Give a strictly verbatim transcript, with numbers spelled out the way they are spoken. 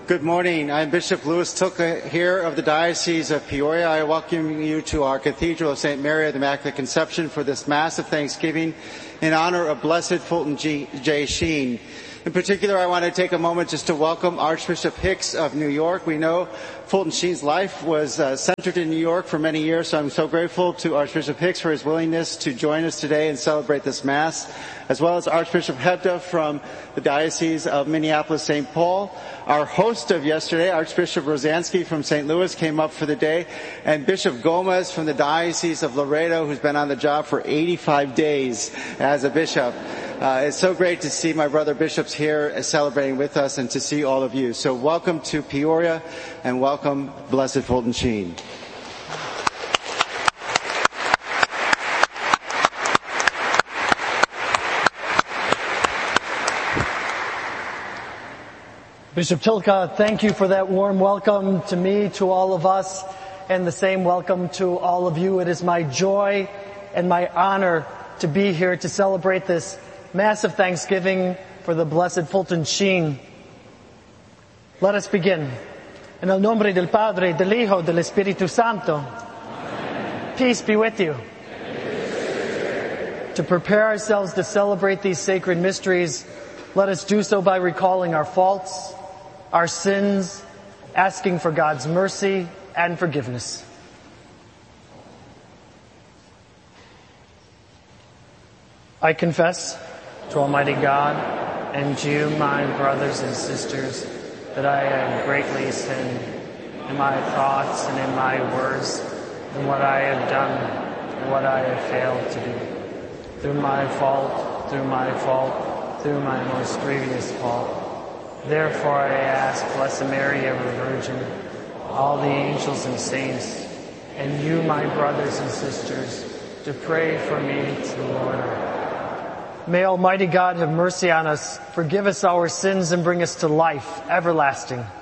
Good morning. I'm Bishop Louis Tulka here of the Diocese of Peoria. I welcome you to our Cathedral of Saint Mary of the Immaculate Conception for this Mass of Thanksgiving in honor of Blessed Fulton G. J. Sheen. In particular, I want to take a moment just to welcome Archbishop Hicks of New York. We know Fulton Sheen's life was uh, centered in New York for many years, so I'm so grateful to Archbishop Hicks for his willingness to join us today and celebrate this Mass, as well as Archbishop Hebda from the Diocese of Minneapolis-Saint Paul. Our host of yesterday, Archbishop Rosansky from Saint Louis, came up for the day, and Bishop Gomez from the Diocese of Laredo, who's been on the job for eighty-five days as a bishop. Uh, it's so great to see my brother bishops here celebrating with us and to see all of you. So welcome to Peoria and welcome Blessed Fulton Sheen. Bishop Tulka, thank you for that warm welcome to me, to all of us, and the same welcome to all of you. It is my joy and my honor to be here to celebrate this Mass of Thanksgiving for the Blessed Fulton Sheen. Let us begin. En el nombre del Padre, del Hijo, del Espíritu Santo. Amen. Peace be with you. To prepare ourselves to celebrate these sacred mysteries, let us do so by recalling our faults, our sins, asking for God's mercy and forgiveness. I confess to Almighty God and to you, my brothers and sisters, that I have greatly sinned in my thoughts and in my words, in what I have done and what I have failed to do. Through my fault, through my fault, through my most grievous fault. Therefore I ask Blessed Mary, ever Virgin, all the angels and saints, and you, my brothers and sisters, to pray for me to the Lord. May Almighty God have mercy on us, forgive us our sins, and bring us to life everlasting.